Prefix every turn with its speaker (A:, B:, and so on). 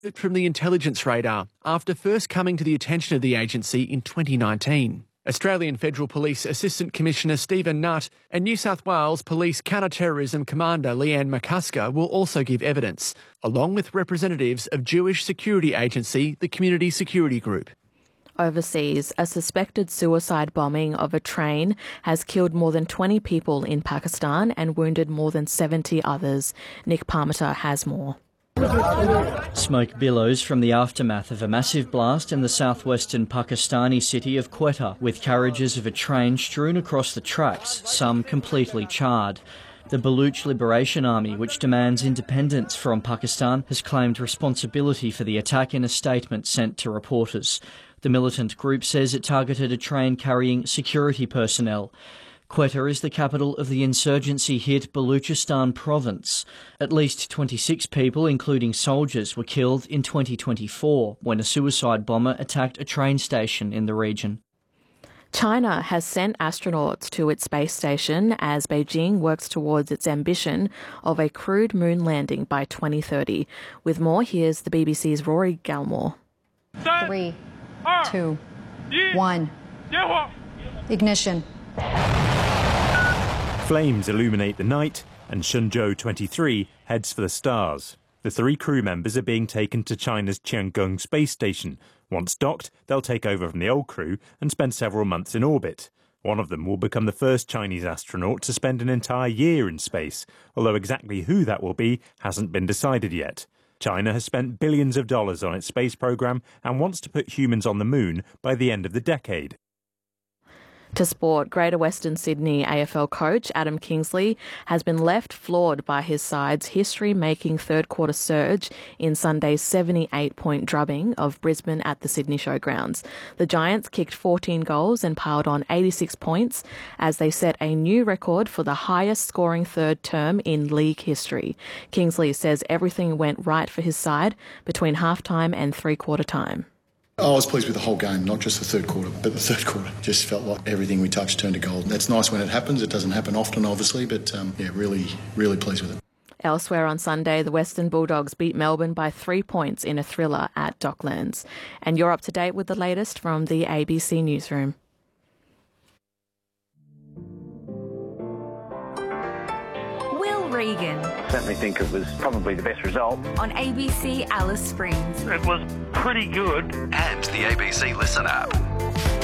A: from the intelligence radar after first coming to the attention of the agency in 2019. Australian Federal Police Assistant Commissioner Stephen Nutt and New South Wales Police Counter-Terrorism Commander Leanne McCusker will also give evidence, along with representatives of Jewish security agency, the Community Security Group.
B: Overseas, a suspected suicide bombing of a train has killed more than 20 people in Pakistan and wounded more than 70 others. Nick Parmenter has more.
C: Smoke billows from the aftermath of a massive blast in the southwestern Pakistani city of Quetta, with carriages of a train strewn across the tracks, some completely charred. The Baluch Liberation Army, which demands independence from Pakistan, has claimed responsibility for the attack in a statement sent to reporters. The militant group says it targeted a train carrying security personnel. Quetta is the capital of the insurgency-hit Baluchistan province. At least 26 people, including soldiers, were killed in 2024 when a suicide bomber attacked a train station in the region.
B: China has sent astronauts to its space station as Beijing works towards its ambition of a crewed moon landing by 2030. With more, here's the BBC's Rory Galmore.
D: 3, 2, 1. Ignition.
E: Flames illuminate the night, and Shenzhou 23 heads for the stars. The 3 crew members are being taken to China's Tiangong space station. Once docked, they'll take over from the old crew and spend several months in orbit. One of them will become the first Chinese astronaut to spend an entire year in space, although exactly who that will be hasn't been decided yet. China has spent billions of dollars on its space program and wants to put humans on the moon by the end of the decade.
B: To sport, Greater Western Sydney AFL coach Adam Kingsley has been left floored by his side's history-making third-quarter surge in Sunday's 78-point drubbing of Brisbane at the Sydney Showgrounds. The Giants kicked 14 goals and piled on 86 points as they set a new record for the highest-scoring third term in league history. Kingsley says everything went right for his side between half-time and three-quarter time.
F: I was pleased with the whole game, not just the third quarter, but the third quarter just felt like everything we touched turned to gold. That's nice when it happens. It doesn't happen often, obviously, but really pleased with it.
B: Elsewhere on Sunday, the Western Bulldogs beat Melbourne by 3 points in a thriller at Docklands. And you're up to date with the latest from the ABC Newsroom.
G: Regan.
H: Certainly think it was probably the best result.
G: On ABC Alice Springs.
I: It was pretty good.
J: And the ABC Listen app.